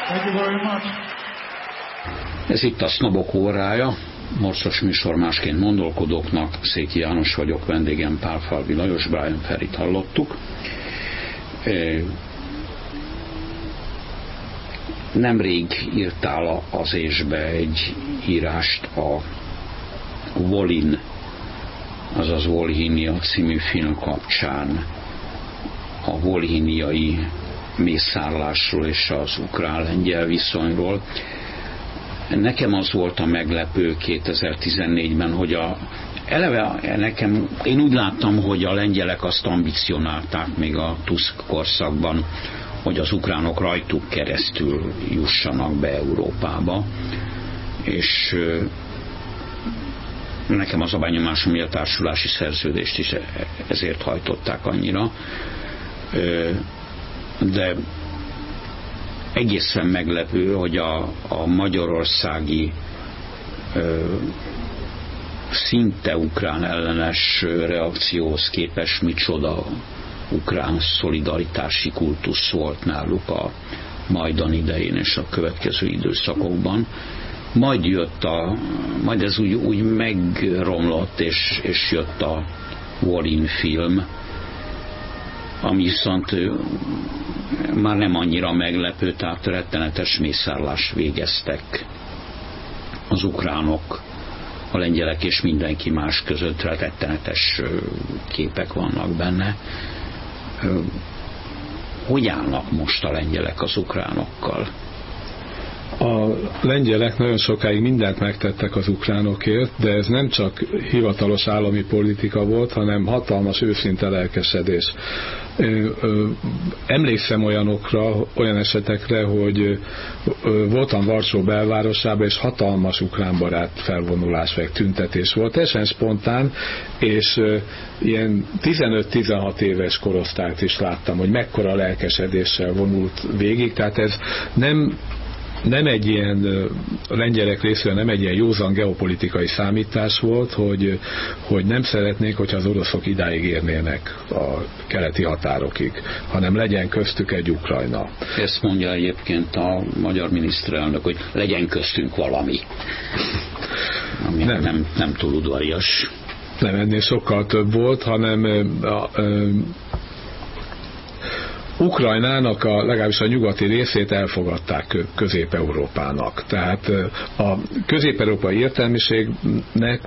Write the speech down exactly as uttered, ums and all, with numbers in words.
Ez itt a Sznobok órája, morcos műsor másként gondolkodóknak. Széki János vagyok, vendégem Pálfalvi Lajos, Brian Ferryt hallottuk. Nemrég írtál az ésbe egy írást a Volin, azaz Volhynia című film kapcsán, a volhyniai mészárlásról és az ukrán-lengyel viszonyról. Nekem az volt a meglepő kétezer-tizennégyben, hogy a, eleve nekem, én úgy láttam, hogy a lengyelek azt ambicionálták még a Tusk korszakban, hogy az ukránok rajtuk keresztül jussanak be Európába, és nekem az a benyomásom, hogy a társulási szerződést is ezért hajtották annyira, de egészen meglepő, hogy a, a magyarországi ö, szinte ukrán ellenes reakcióhoz képest micsoda ukrán szolidaritási kultusz volt náluk a Majdan idején és a következő időszakokban. Majd jött a, majd ez úgy, úgy megromlott, és, és jött a Volin film, ami viszont már nem annyira meglepő, tehát rettenetes mészárlást végeztek az ukránok, a lengyelek és mindenki más között, rettenetes képek vannak benne. Hogy állnak most a lengyelek az ukránokkal? A lengyelek nagyon sokáig mindent megtettek az ukránokért, de ez nem csak hivatalos állami politika volt, hanem hatalmas őszinte lelkesedés. Emlékszem olyanokra, olyan esetekre, hogy voltam Varsó belvárosában, és hatalmas ukránbarát felvonulás vagy tüntetés volt, teljesen spontán, és ilyen tizenöt-tizenhat éves korosztályt is láttam, hogy mekkora lelkesedéssel vonult végig, tehát ez nem nem egy ilyen, a lengyelek részéről nem egy ilyen józan geopolitikai számítás volt, hogy, hogy nem szeretnék, hogyha az oroszok idáig érnének a keleti határokig, hanem legyen köztük egy Ukrajna. Ezt mondja egyébként a magyar miniszterelnök, hogy legyen köztünk valami. Ami nem, nem, nem túl udvarias. Nem, ennél sokkal több volt, hanem a, a, Ukrajnának a, legalábbis a nyugati részét elfogadták Közép-Európának. Tehát a közép-európai értelmiségnek